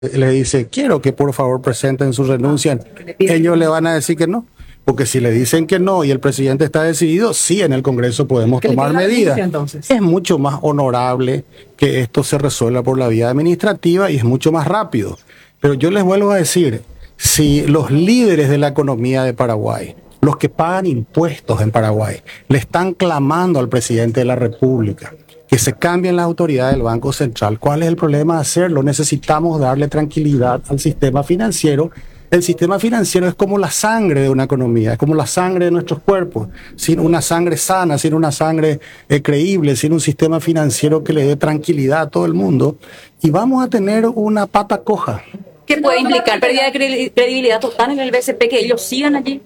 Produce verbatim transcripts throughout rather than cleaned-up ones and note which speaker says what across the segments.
Speaker 1: le dice, quiero que por favor presenten su renuncia, ellos le van a decir que no. Porque si le dicen que no y el presidente está decidido, sí, en el Congreso podemos tomar medidas. Es mucho más honorable que esto se resuelva por la vía administrativa y es mucho más rápido. Pero yo les vuelvo a decir, si los líderes de la economía de Paraguay, los que pagan impuestos en Paraguay, le están clamando al presidente de la República que se cambien las autoridades del Banco Central, ¿cuál es el problema de hacerlo? Necesitamos darle tranquilidad al sistema financiero. El sistema financiero es como la sangre de una economía, es como la sangre de nuestros cuerpos. Sin una sangre sana, sin una sangre eh, creíble, sin un sistema financiero que le dé tranquilidad a todo el mundo, y vamos a tener una pata coja.
Speaker 2: ¿Qué puede implicar? ¿Pérdida de credibilidad total en el B C P, que ellos sigan allí?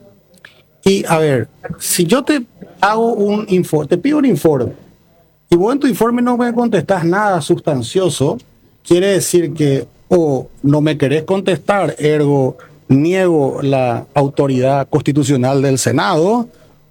Speaker 1: Y a ver, si yo te hago un informe, te pido un informe, y vos en tu informe no me contestás nada sustancioso, quiere decir que o no me querés contestar, ergo niego la autoridad constitucional del Senado,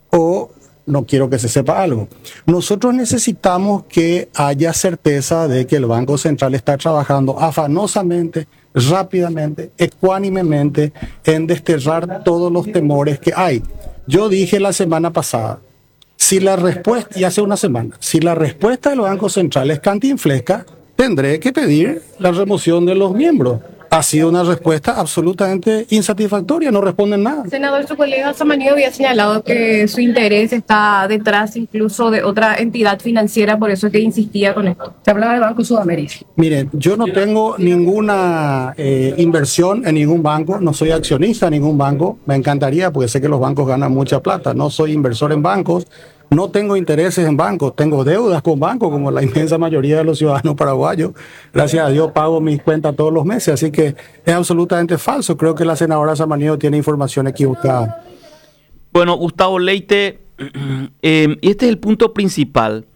Speaker 1: o no quiero que se sepa algo. Nosotros necesitamos que haya certeza de que el Banco Central está trabajando afanosamente, rápidamente, ecuánimemente, en desterrar todos los temores que hay. Yo dije la semana pasada, si la respuesta, y hace una semana, si la respuesta del Banco Central es cantinflesca, tendré que pedir la remoción de los miembros. Ha sido una respuesta absolutamente insatisfactoria, no responden nada.
Speaker 3: Senador, su colega Samaniego había señalado que su interés está detrás incluso de otra entidad financiera, por eso es que insistía con esto. Se hablaba del Banco Sudamérica.
Speaker 1: Miren, yo no tengo ninguna eh, inversión en ningún banco, no soy accionista en ningún banco, me encantaría porque sé que los bancos ganan mucha plata, no soy inversor en bancos. No tengo intereses en bancos, tengo deudas con bancos, como la inmensa mayoría de los ciudadanos paraguayos. Gracias a Dios pago mis cuentas todos los meses, así que es absolutamente falso. Creo que la senadora Samaniego tiene información equivocada.
Speaker 4: Bueno, Gustavo Leite, eh, este es el punto principal,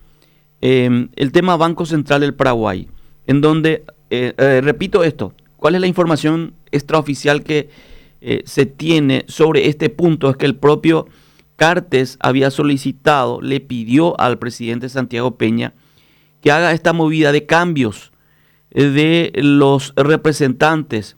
Speaker 4: eh, el tema Banco Central del Paraguay, en donde, eh, eh, repito esto, ¿cuál es la información extraoficial que eh, se tiene sobre este punto? Es que el propio Cartes había solicitado, le pidió al presidente Santiago Peña que haga esta movida de cambios de los representantes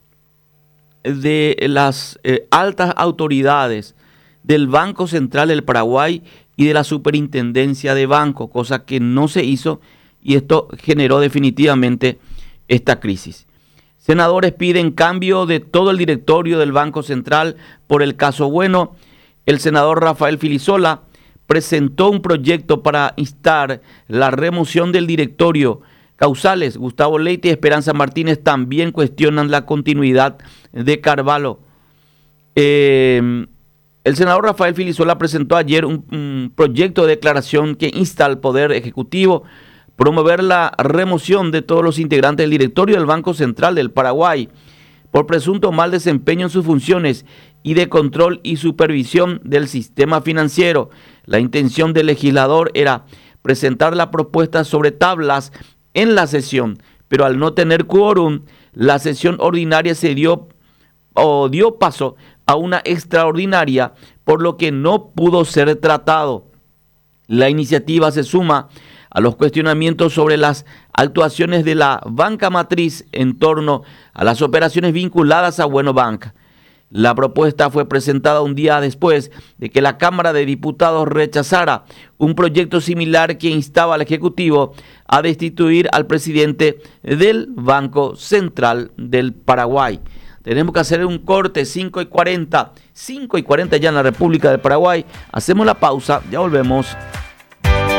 Speaker 4: de las eh, altas autoridades del Banco Central del Paraguay y de la Superintendencia de Banco, cosa que no se hizo, y esto generó definitivamente esta crisis. Senadores piden cambio de todo el directorio del Banco Central por el caso Bueno. El senador Rafael Filisola presentó un proyecto para instar la remoción del directorio. Causales, Gustavo Leite y Esperanza Martínez también cuestionan la continuidad de Carvalho. Eh, el senador Rafael Filisola presentó ayer un, un proyecto de declaración que insta al Poder Ejecutivo promover la remoción de todos los integrantes del directorio del Banco Central del Paraguay por presunto mal desempeño en sus funciones y de control y supervisión del sistema financiero. La intención del legislador era presentar la propuesta sobre tablas en la sesión, pero al no tener quórum, la sesión ordinaria se dio o dio paso a una extraordinaria, por lo que no pudo ser tratado. La iniciativa se suma a los cuestionamientos sobre las actuaciones de la banca matriz en torno a las operaciones vinculadas a Bueno Banca. La propuesta fue presentada un día después de que la Cámara de Diputados rechazara un proyecto similar que instaba al Ejecutivo a destituir al presidente del Banco Central del Paraguay. Tenemos que hacer un corte, cinco y cuarenta, cinco y cuarenta ya en la República del Paraguay. Hacemos la pausa, ya volvemos.